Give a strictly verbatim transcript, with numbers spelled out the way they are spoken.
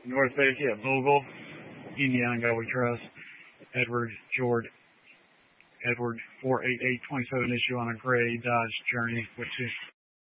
North Face, yeah, Vogel, Indiana, we trust. Edward, George, Edward, four eight eight two seven issue on a gray Dodge Journey, which is